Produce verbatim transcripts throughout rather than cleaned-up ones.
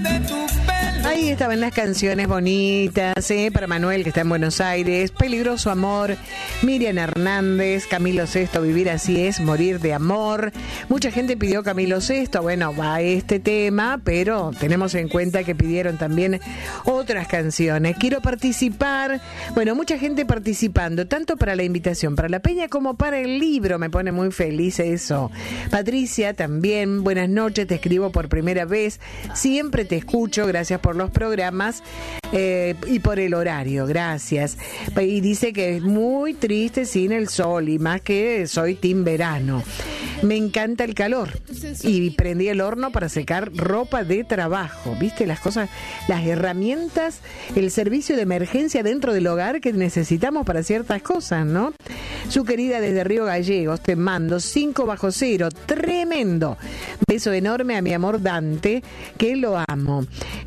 Ahí estaban las canciones bonitas, ¿eh? Para Manuel, que está en Buenos Aires, Peligroso Amor, Miriam Hernández, Camilo Sesto, Vivir así es, morir de amor. Mucha gente pidió Camilo Sesto, bueno, va este tema, pero tenemos en cuenta que pidieron también otras canciones. Quiero participar, bueno, mucha gente participando, tanto para la invitación, para la peña como para el libro, me pone muy feliz eso. Patricia también, buenas noches, te escribo por primera vez, siempre te escucho, gracias por los programas eh, y por el horario, gracias. Y dice que es muy triste sin el sol y más que soy team verano. Me encanta el calor y prendí el horno para secar ropa de trabajo. ¿Viste las cosas, las herramientas, el servicio de emergencia dentro del hogar que necesitamos para ciertas cosas, ¿no? Su querida desde Río Gallegos, te mando cinco bajo cero, tremendo. Beso enorme a mi amor Dante, que lo amo.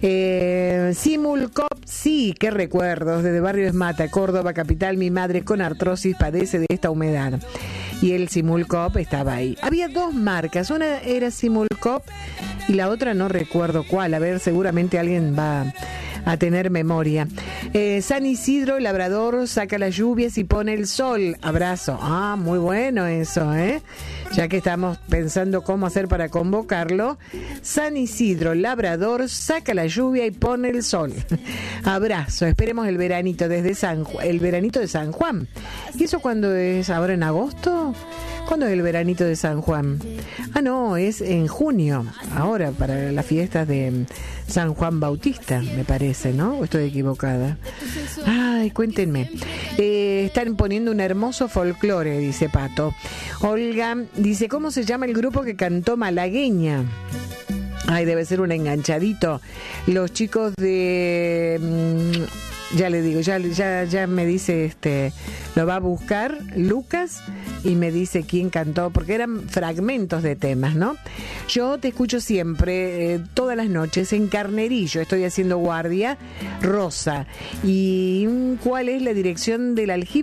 Eh, Simulcop, sí, qué recuerdos, desde Barrio Esmata, Córdoba, capital, mi madre con artrosis padece de esta humedad. Y el Simulcop estaba ahí. Había dos marcas, una era Simulcop y la otra no recuerdo cuál. A ver, seguramente alguien va a tener memoria. Eh, San Isidro, labrador, saca las lluvias y pone el sol. Abrazo. Ah, muy bueno eso, ¿eh? Ya que estamos pensando cómo hacer para convocarlo. San Isidro, labrador, saca la lluvia y pone el sol. Abrazo. Esperemos el veranito desde San Ju- el veranito de San Juan. ¿Y eso cuándo es? ¿Ahora en agosto? ¿Cuándo es el veranito de San Juan? Ah, no, es en junio. Ahora, para las fiestas de San Juan Bautista, me parece, ¿no? ¿O estoy equivocada? Ay, cuéntenme. Eh, están poniendo un hermoso folclore, dice Pato. Olga dice, ¿cómo se llama el grupo que cantó Malagueña? Ay, debe ser un enganchadito. Los chicos de... Mmm, ya le digo, ya, ya, ya me dice, este, lo va a buscar Lucas y me dice quién cantó, porque eran fragmentos de temas, ¿no? Yo te escucho siempre, eh, todas las noches, en Carnerillo, estoy haciendo guardia, Rosa. ¿Y cuál es la dirección del aljibe?